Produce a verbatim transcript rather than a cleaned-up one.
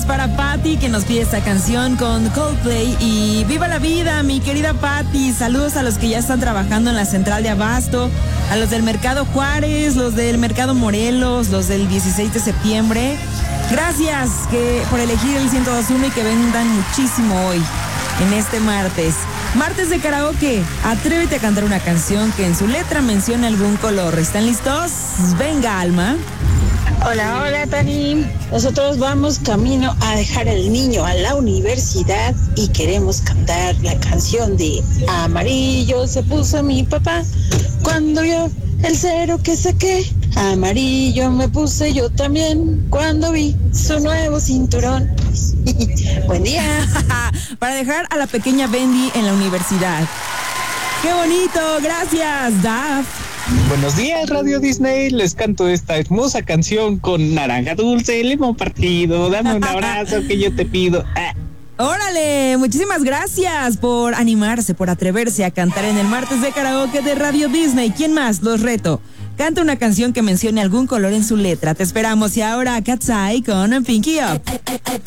para Patty, que nos pide esta canción con Coldplay. Y viva la vida, mi querida Patty. Saludos a los que ya están trabajando en la central de Abasto, a los del Mercado Juárez, los del Mercado Morelos, los del dieciséis de septiembre. Gracias que, por elegir el ciento dos punto uno y que vendan muchísimo hoy, en este martes. Martes de karaoke. Atrévete a cantar una canción que en su letra mencione algún color. ¿Están listos? Venga, Alma. Hola, hola, Tani. Nosotros vamos camino a dejar al niño a la universidad y queremos cantar la canción de Amarillo se puso mi papá cuando vio el cero que saqué. Amarillo me puse yo también cuando vi su nuevo cinturón. Buen día. Para dejar a la pequeña Bendy en la universidad. ¡Qué bonito! Gracias, Daf. Buenos días, Radio Disney. Les canto esta hermosa canción con naranja dulce, limón partido. Dame un abrazo que yo te pido. Ah. ¡Órale! Muchísimas gracias por animarse, por atreverse a cantar en el martes de karaoke de Radio Disney. ¿Quién más? Los reto. Canta una canción que mencione algún color en su letra. Te esperamos. Y ahora, Cat's Eye con Pinky Up.